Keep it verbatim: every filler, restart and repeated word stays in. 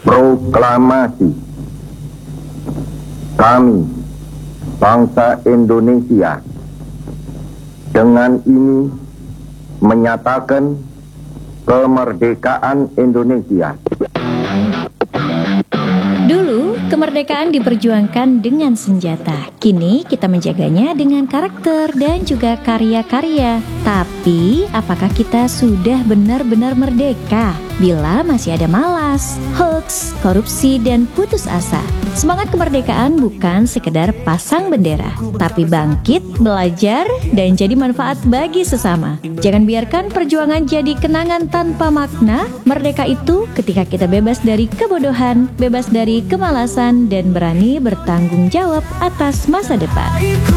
Proklamasi. Kami, bangsa Indonesia, dengan ini menyatakan kemerdekaan Indonesia. Dulu, kemerdekaan diperjuangkan dengan senjata. Kini kita menjaganya dengan karakter dan juga karya-karya. Tapi, apakah kita sudah benar-benar merdeka? Bila masih ada malas, hoax, korupsi, dan putus asa. Semangat kemerdekaan bukan sekedar pasang bendera, tapi bangkit, belajar, dan jadi manfaat bagi sesama. Jangan biarkan perjuangan jadi kenangan tanpa makna. Merdeka itu ketika kita bebas dari kebodohan, bebas dari kemalasan, dan berani bertanggung jawab atas masa depan.